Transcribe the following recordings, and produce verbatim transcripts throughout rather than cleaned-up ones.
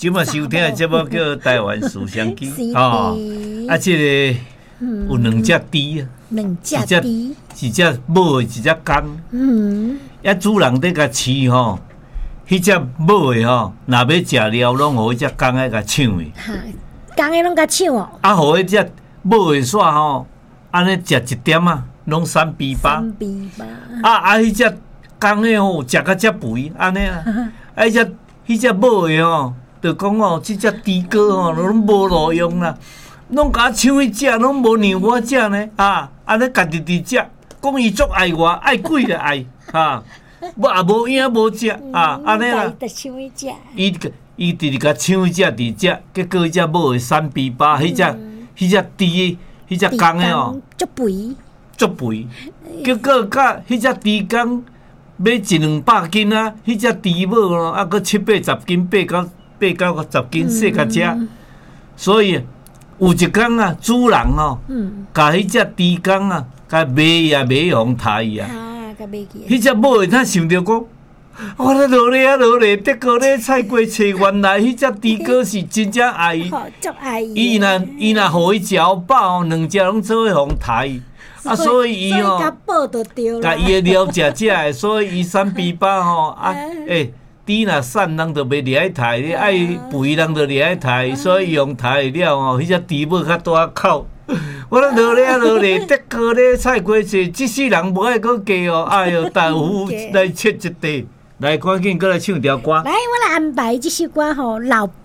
今麦收听的节目叫台湾思乡记哦，啊，这个有两只猪啊， 两只猪， 一只母的，一只公。嗯，啊，主人在甲饲吼，迄只母的吼，若要食了，拢互迄只公的甲抢的。 哈，公的拢甲抢哦。 啊，互迄只母的煞吼，安尼食一点啊，拢三比八。 三比八。 啊啊，迄只公的吼，食甲遮肥，安尼啊，啊，迄只迄只母的吼。就讲哦，即只猪哥吼，拢无路用啦，拢甲抢去食，拢无让我食呢。啊，安尼家己伫食，讲伊足爱我，爱鬼就爱啊，我也无影无食啊，安尼啦。 伊抢去食。 伊伊直直甲抢去食伫食，结果迄只某的三比八，迄只迄只猪的，迄只公的哦， 足肥， 足肥。结果甲迄只猪公买一两百斤啊，迄只猪某咯，啊，搁七八十斤，八到。八到十斤细甲食，嗯、所以有一天啊，主人哦，甲迄只猪公啊，甲卖啊卖互杀伊啊，迄只某会他想着讲，我咧落咧啊落咧，德国咧菜瓜菜，原来迄只猪哥是真正爱伊， 足爱伊。 伊若伊若互伊食饱，两只拢做伙互杀伊，啊，所以伊吼，甲伊的了食食的，所以伊三比八吼啊，诶。猪若瘦，人就袂掠去刣；爱肥，人就掠去刣。所以用刣了哦，迄只猪母较大口。我咧落咧落咧，德国咧菜瓜菜，即世人无爱搁加哦。哎哟，豆腐来切一块，来赶紧过来唱条歌。 来，我来安排这首歌吼，老爸。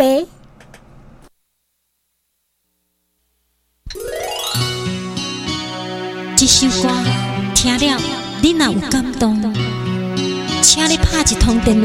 这首歌听了，你若有感动，请你拍一通电